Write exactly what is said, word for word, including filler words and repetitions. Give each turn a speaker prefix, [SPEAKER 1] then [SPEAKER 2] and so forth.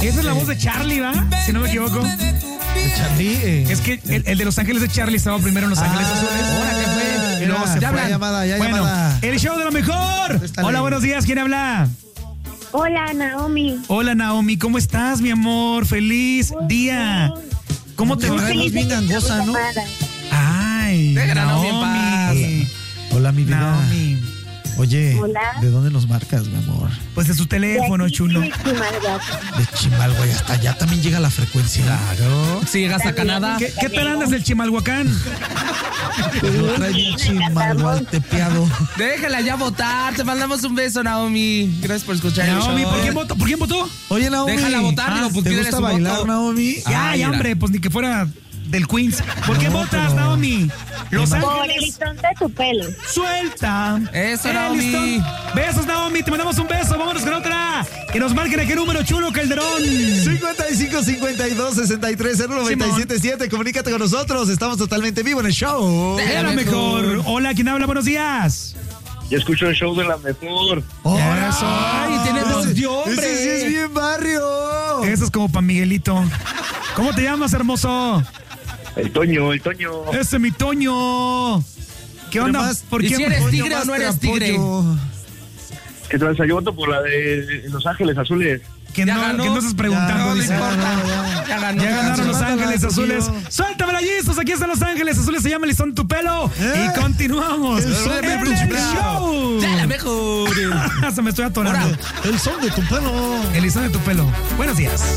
[SPEAKER 1] Esa es la voz de Charlie, ¿va? Si no me equivoco.
[SPEAKER 2] De Charlie. Eh.
[SPEAKER 1] Es que el, el de Los Ángeles de Charlie estaba primero en Los Ángeles
[SPEAKER 2] Ah,
[SPEAKER 1] Azules.
[SPEAKER 2] ahora que fue.
[SPEAKER 1] Y luego
[SPEAKER 2] Ya,
[SPEAKER 1] se
[SPEAKER 2] ya
[SPEAKER 1] fue.
[SPEAKER 2] fue. llamada, ya
[SPEAKER 1] Bueno,
[SPEAKER 2] llamada.
[SPEAKER 1] el show de lo mejor.
[SPEAKER 2] Contéstale.
[SPEAKER 1] Hola, buenos días. ¿Quién habla?
[SPEAKER 3] Hola, Naomi.
[SPEAKER 1] Hola, Naomi. ¿Cómo estás, mi amor? Feliz día. ¿Cómo te
[SPEAKER 2] Muy
[SPEAKER 1] va?
[SPEAKER 2] feliz. bien gangosa, ¿no?
[SPEAKER 1] Ay,
[SPEAKER 4] Deja a Naomi en
[SPEAKER 1] Naomi.
[SPEAKER 2] Hola, mi vida.
[SPEAKER 1] Naomi.
[SPEAKER 2] Oye,
[SPEAKER 3] Hola.
[SPEAKER 2] ¿de dónde nos marcas, mi amor?
[SPEAKER 1] Pues de su teléfono, chulo.
[SPEAKER 2] De Chimalhuacán. Hasta allá también llega la frecuencia.
[SPEAKER 1] Claro.
[SPEAKER 4] Si llegas a Canadá.
[SPEAKER 1] ¿Qué, qué tal andas del Chimalhuacán?
[SPEAKER 2] Lo trae bien chimalhualtepeado.
[SPEAKER 4] Déjala ya votar. Te mandamos un beso, Naomi. Gracias por escuchar
[SPEAKER 1] Naomi,
[SPEAKER 4] el show.
[SPEAKER 1] ¿por quién votó? ¿Por quién votó?
[SPEAKER 2] Oye, Naomi.
[SPEAKER 4] Déjala votar, digo, ¿por
[SPEAKER 2] ¿te
[SPEAKER 4] qué
[SPEAKER 2] gusta
[SPEAKER 4] eres su
[SPEAKER 2] bailar,
[SPEAKER 4] voto?
[SPEAKER 2] Naomi?
[SPEAKER 1] Ya,
[SPEAKER 4] Ay,
[SPEAKER 1] ya,
[SPEAKER 4] mira.
[SPEAKER 1] hombre, pues ni que fuera del Queens. ¿Por qué
[SPEAKER 2] No,
[SPEAKER 1] votas,
[SPEAKER 2] pero-
[SPEAKER 1] Naomi? Los
[SPEAKER 3] Por el
[SPEAKER 1] Ángeles.
[SPEAKER 3] listón de tu pelo.
[SPEAKER 1] Suelta.
[SPEAKER 4] Eso,
[SPEAKER 1] El
[SPEAKER 4] Naomi.
[SPEAKER 1] listón. Besos, Naomi. Te mandamos un beso. Vámonos con otra. Que nos marquen a qué número, chulo, Calderón.
[SPEAKER 2] cincuenta y cinco, cincuenta y dos, sesenta y tres, cero noventa y siete siete. Comunícate con nosotros. Estamos totalmente vivo en el show.
[SPEAKER 1] Era lo mejor. Hola, ¿quién habla? Buenos días.
[SPEAKER 5] Yo escucho el show de la mejor.
[SPEAKER 1] Eso.
[SPEAKER 4] Ay, tiene voz de hombre.
[SPEAKER 2] Ese sí es bien barrio.
[SPEAKER 1] Eso es como para Miguelito. ¿Cómo te llamas, hermoso?
[SPEAKER 5] El Toño, el Toño.
[SPEAKER 1] Ese es mi Toño. ¿Qué onda?
[SPEAKER 2] Además,
[SPEAKER 1] ¿Por
[SPEAKER 4] ¿y
[SPEAKER 1] qué?
[SPEAKER 4] si eres
[SPEAKER 2] Coño,
[SPEAKER 4] tigre o
[SPEAKER 2] más
[SPEAKER 4] no
[SPEAKER 2] te
[SPEAKER 4] eres tigre?
[SPEAKER 2] apoyo.
[SPEAKER 5] ¿Qué tranza? Yo voto por la de Los Ángeles Azules.
[SPEAKER 1] Que
[SPEAKER 4] Ya
[SPEAKER 1] no,
[SPEAKER 4] ganó.
[SPEAKER 1] que no estás preguntando.
[SPEAKER 4] No, no
[SPEAKER 1] dice.
[SPEAKER 4] importa.
[SPEAKER 2] ya.
[SPEAKER 4] Ya ganó.
[SPEAKER 1] Ya ganaron Los
[SPEAKER 2] Mátala,
[SPEAKER 1] Ángeles Azules.
[SPEAKER 2] Trujillo.
[SPEAKER 1] Suéltame la Jesus. Aquí están Los Ángeles Azules. Se llama el listón de tu pelo.
[SPEAKER 2] ¿Eh?
[SPEAKER 1] Y continuamos.
[SPEAKER 2] El son de
[SPEAKER 1] en
[SPEAKER 2] tus
[SPEAKER 1] el
[SPEAKER 2] pelos.
[SPEAKER 1] show.
[SPEAKER 4] Ya la mejor.
[SPEAKER 1] Se me estoy atorando.
[SPEAKER 4] Ahora.
[SPEAKER 2] El son de tu pelo.
[SPEAKER 1] El listón de tu pelo. Buenos días.